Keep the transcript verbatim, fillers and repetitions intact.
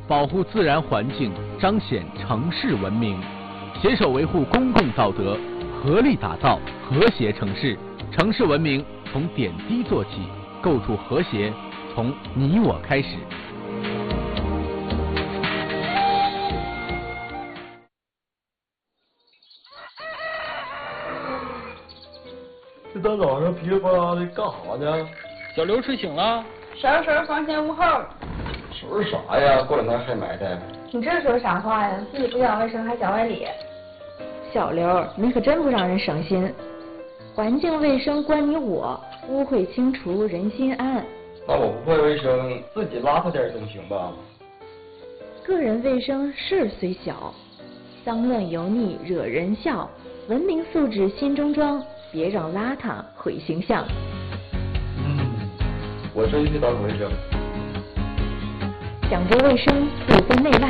保护自然环境，彰显城市文明，携手维护公共道德，合力打造和谐城市。城市文明从点滴做起，构筑和谐从你我开始。 这大早上噼里啪啦的干啥呢？ 小刘睡醒了。 收拾收拾房前屋后。 收拾啥呀？过两天还埋汰。 你这说啥话呀？自己不讲卫生还讲外理。 小刘，你可真不让人省心。环境卫生关你我，污秽清除人心安。 那我不会卫生，自己邋遢点总行吧？ 个人卫生事儿虽小，脏乱油腻惹人笑。文明素质心中装，别让邋遢毁形象。 嗯，我这就去打扫卫生。 讲究卫生不分内外。